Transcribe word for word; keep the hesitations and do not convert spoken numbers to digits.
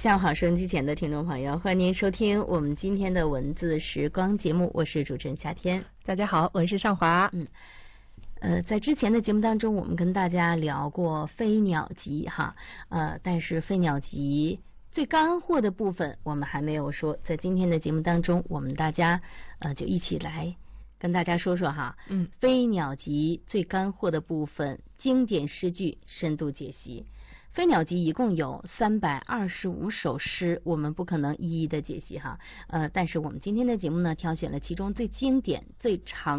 下午好，收音机前的听众朋友，欢迎您收听我们今天的文字时光节目，我是主持人夏天。 大家好，我是尚华。 嗯，呃，在之前的节目当中，我们跟大家聊过飞鸟集哈，呃，但是飞鸟集最干货的部分我们还没有说，在今天的节目当中，我们大家呃就一起来跟大家说说哈， 嗯， 飞鸟集最干货的部分，经典诗句深度解析。飞鸟集一共有三百二十五首诗，我们不可能一一的解析哈，呃，但是我们今天的节目呢，挑选了其中最经典、最长